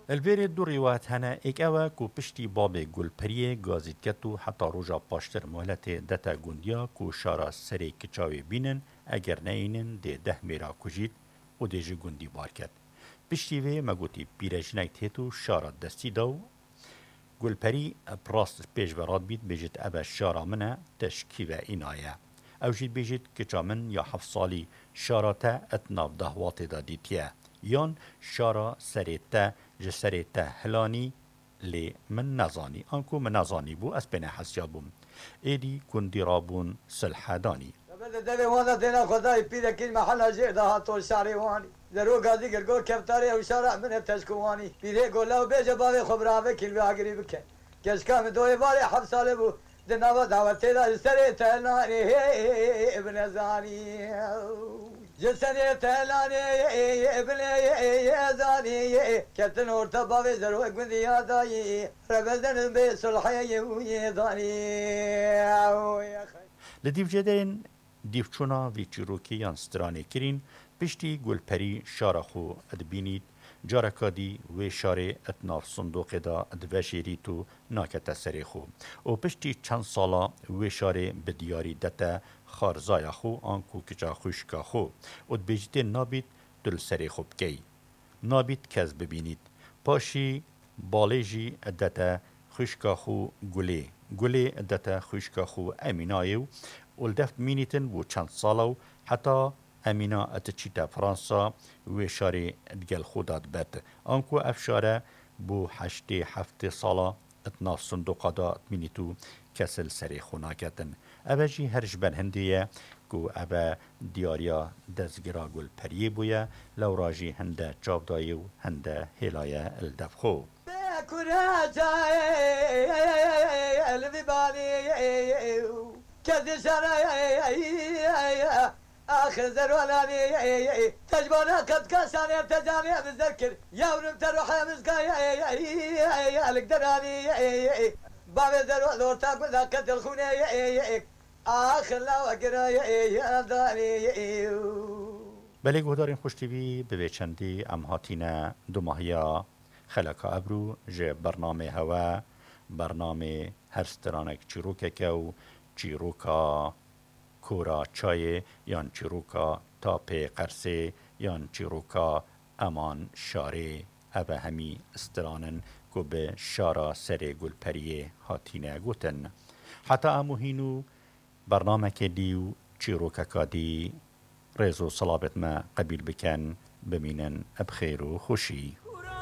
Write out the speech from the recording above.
البيري دو روایت هنه ایک اوه کو پشتی باب گلپریه گازید کتو حتی روژا پاشتر مهلت دتا گوندیا کو شارا سری کچاوی بینن اگر نینن ده میرا کجید و دیجی گوندی بار کد. پشتی وی مگوتی پیرجنک تیتو شارا دستی دو گلپری پراست پیش براد بید بیجت ابا شارا منه تشکی و اینایه. او جید بیجت کچا من یا 7 سالی شارا تا اتناف دهوات دا دیتیه. یان شارا سریتا جسریتا هلانی لی من نزانی انکو من نزانی بو از بین حسیابم ایدی کندی رابون سلحادانی دبي وانا دينا خداي بيدا كل محل جيدا هاتو الشاري واني درو قاضي قرقو كفتاري وشارع من التشكواني بيدا قول له بيجا بابي خبرابي كل بيها بك كشكا من دوي بالي حب صالبو دنابا دعوتي دا سريتا ناني ابن زاني جسني تهلاني ابن زاني كتن ورتبابي زروك من دياداي ربزن بسلحي ويداني لديف جدين دیفچونا وی چیروکی یان سترانه کرین پشتی گلپری شارخو ادبینید جارکادی و شاره اتناف صندوق دا ادوشیری تو ناکت سریخو و پشتی چند سالا و شاره بدیاری دتا خارزای خو آنکو کجا خوشکا خو و دبیجتی نابید دل سریخو بکی نابید کز ببینید پاشی بالیجی دتا خوشکا خو گلی دتا خوشکا خو امینایو ولدفت مینیتن و چند سالو حتی امینا اتچیتا فرانسا و شاری دگل خوداد بد آنکو افشاره بو 8 سالا اتناف صندوقا دا مینیتو کسل سری خوناکتن اوجی هرش بن هندیه کو ابا دیاریا دزگرا گل پریه بویا لوراجی هنده چابدایو هنده هلایه الدفخو كذي شرايا آخر زرولاني تجبانا قد كاساني تجاني بذكر يورم تروح مسكايا لك دراني بابي زرول دور تاكل ذاك الخوني آخر لا وقرايا داني بله گهدارین خوشتیوی به چندی ام هاتینه دو ماهیا خلقا ابرو جه برنامه هوا برنامه هر سترانک چیروکه که چیروکا کورا چای یان چیروکا تاپ قرسه یان چیروکا امان شاره اوه همی استرانن که به شارا سر گلپریه هاتینه گوتن حتی امو هینو برنامه که دیو چیروکا که دی ریزو صلابت ما قبیل بکن بمینن بخیر و خوشی